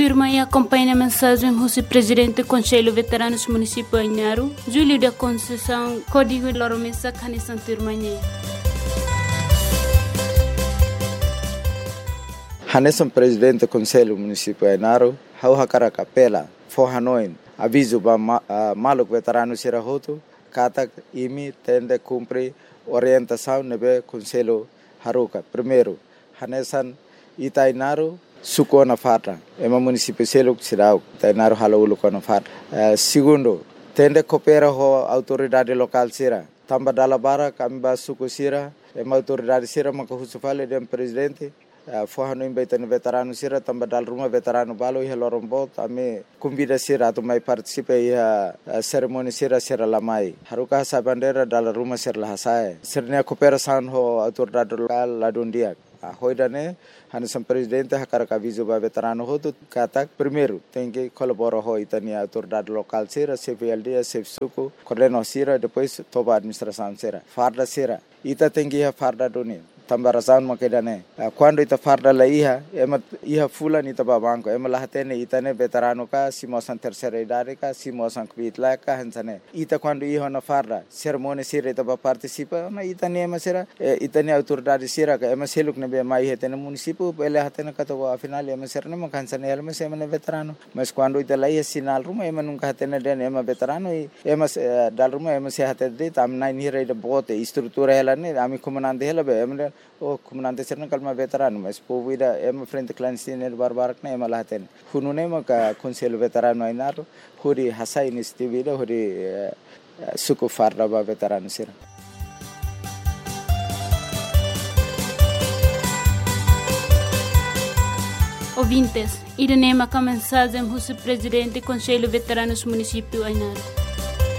firma e acompanha a mensagem do presidente do Conselho Veteranos Município Ainaro, Júlio da Conceição, Código de Loromesa, Canissan Turmanhê. Hanesan presidente do Conselho Município Ainaro, hau hakara capela, forranoin, aviso ba maluk veterano sirahoto, katak imi tende cumpre orientação nebe Conselho Haruka. Primeiro, Hanesan Itainaro suko na fatra, ema município selo sirau, Itainaro halaulu ko na fatra. Segundo, tende coopera ho autoridade local sira, tamba dalabara kamba suko sira, ema autoridade sira makahusufale dem presidente. Forrano imbaitani veterano sira tamba dal rumah veterano balo iha lorombo ame convida sira tu mai participe iha cerimoni sira lamai haruka sa bandera dal rumah sira lahasai sirnya cooperação ho autoridade local ladundia hoidane Hanesan presidente hakara aviso ba veterano ho tu katak primeiro tem que colaborar ho itani autoridade local sira CVLD CFSUCO coordeno sira depois toba administração sira farda sira ita tem que farda doni tambarasan makedane quando ita farda la iha fulan ita babanko ema lahatene itane veterano ka simosan terceira idade ka simosan kvitla ka hansane ita quando iha na farda cerimônia sira ita ba participa na itane ema sira itane autoridade sira ka ema seluk ne be mai hetene município ele hatene ka to afinal ema sira ne makansane ema sema ne veterano mas quando ita la sinal ruma ema nunca hatene den ema veterano ema dal ruma ema se hatede tam nai hira ida bote estrutura ela ne ami comandante ela be ema comandante serna kalma veterano mas povida ema frente clandestine barbarak na ema lahaten hunune maka Conselho Veterano Ainaro huri hasai nistivida huri suku farda ba veterano sira. Ouvintes, irene maka mensagem do presidente do Conselho Veteranos Município Ainaro.